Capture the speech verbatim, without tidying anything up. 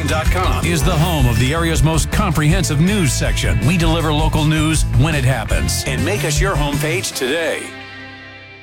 online dot com is the home of the area's most comprehensive news section. We deliver local news when it happens. And make us your homepage today.